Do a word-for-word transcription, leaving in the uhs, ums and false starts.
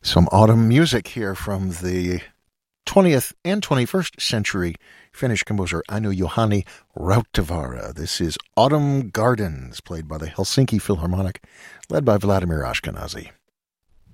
Some autumn music here from the twentieth and twenty-first century Finnish composer Aino Juhani Rautavaara. This is Autumn Gardens, played by the Helsinki Philharmonic, led by Vladimir Ashkenazy.